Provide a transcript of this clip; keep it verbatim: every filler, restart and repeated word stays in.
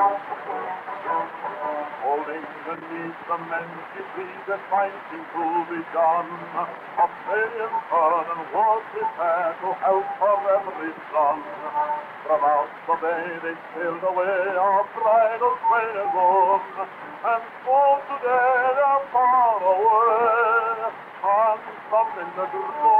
Holding beneath the mangy tree, the fighting to be done. Australian fern and was prepared to help her every son. From out the bay they sailed away, our bridal train is on, and for today they're far away, and some in the